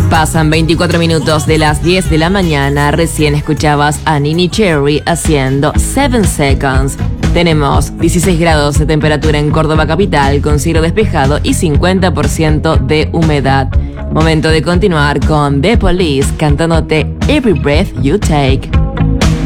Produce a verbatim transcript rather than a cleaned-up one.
Pasan veinticuatro minutos de las diez de la mañana. Recién escuchabas a Nini Cherry haciendo Seven Seconds. Tenemos dieciséis grados de temperatura en Córdoba capital, con cielo despejado y cincuenta por ciento de humedad. Momento de continuar con The Police cantándote Every Breath You Take.